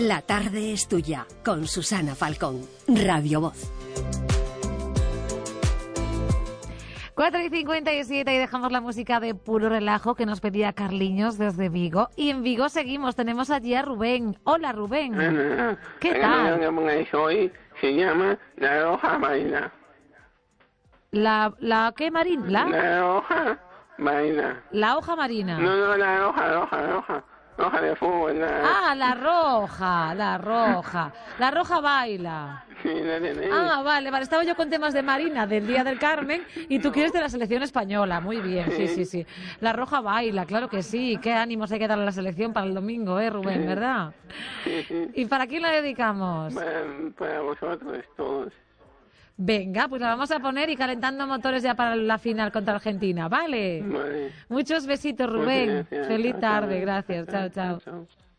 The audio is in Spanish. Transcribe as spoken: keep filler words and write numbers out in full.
La tarde es tuya, con Susana Falcón, Radio Voz. cuatro y cincuenta y siete y dejamos la música de puro relajo que nos pedía Carliños desde Vigo. Y en Vigo seguimos, tenemos allí a Rubén. Hola, Rubén. Ana, ¿Qué la tal? canción que pongáis hoy se llama La Roja Baila. La, la ¿qué, Marín? ¿La? La Roja Baila. La hoja marina. No, no, la roja, roja, roja. Roja de fútbol. La... Ah, la roja, la roja. La roja baila. Sí, la tenéis. Ah, vale, vale. Estaba yo con temas de Marina del Día del Carmen y tú quieres de la selección española. Muy bien, sí, sí, sí. La roja baila, claro que sí. Qué ánimos hay que darle a la selección para el domingo, ¿eh, Rubén? ¿Verdad? Sí, sí. ¿Y para quién la dedicamos? Para, para vosotros todos. Venga, pues la vamos a poner y calentando motores ya para la final contra Argentina, ¿vale? Vale. Muchos besitos, Rubén. Muchas gracias. Feliz Chao, tarde, chao. gracias. Chao, chao. Chao.